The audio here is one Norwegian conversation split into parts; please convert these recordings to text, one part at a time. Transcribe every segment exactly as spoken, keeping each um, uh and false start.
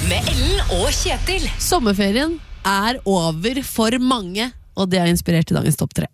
med Ellen og Kjetil. Sommerferien er over for mange, og det har inspirert til dagens topp tre.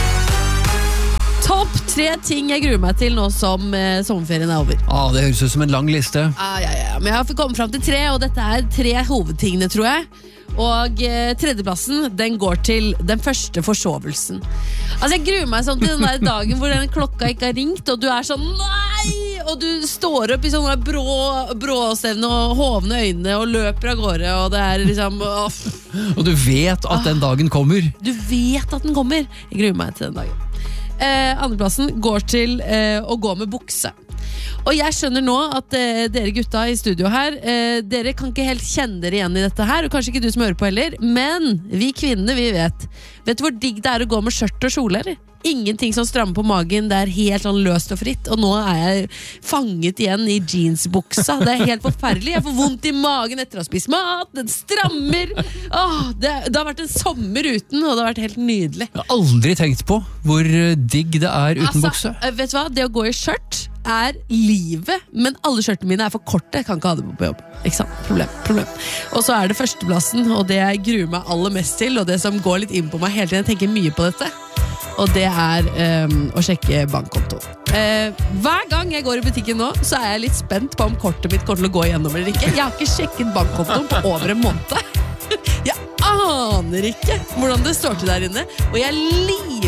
Topp tre ting jeg gruer meg til nå som eh, sommerferien er over. Ah, det høres ut som en lang liste. Ah, ja, ja. Men jeg har kommet frem til tre, og dette er tre hovedtingene, tror jeg. Og eh, tredjeplassen, den går til den første forsovelsen. Altså, jeg gruer meg sånn til den der dagen hvor den klokka ikke har ringt, og du er sånn, nei! Og du står opp i sånne brå, bråstevne og hovne øyne og løper av gårde, og det er liksom... Åh. Og du vet at den dagen kommer. Du vet at den kommer. Jeg gruer meg til den dagen. Eh, andreplassen går til eh, å gå med bukse. Og jeg skjønner nå at eh, dere gutta i studio her, eh, dere kan ikke helt kjenne dere igjen i dette her, og kanskje ikke du som hører på heller, men vi kvinner, vi vet. Vet du hvor digg det er å gå med skjørt og kjole, eller? Ingenting som strammer på magen, det er helt sånn løst og fritt, og nå er jeg fanget igjen i jeansbuksa. Det er helt forferdelig. Jeg får vondt i magen etter å ha spist mat, den strammer. Åh, det, det har vært en sommer uten, og det har vært helt nydelig. Jeg har aldri tenkt på hvor digg det er uten altså, bukse. Vet du hva? Det å gå i skjørt er livet, men alle skjørtene mine er for korte. Jeg kan ikke ha det på jobb. Ikke sant? Problem, problem. Og så er det førsteplassen, og det jeg gruer meg aller mest til, og det som går litt inn på meg hele tiden, jeg tenker mye på dette, og det er um, å sjekke bankkonto. Uh, hver gang jeg går i butikken nå, så er jeg litt spent på om kortet mitt kommer til å gå igjennom eller ikke. Jeg har ikke sjekket bankkontoen på over en måned. Jeg aner ikke hvordan det står til der inne, og jeg liker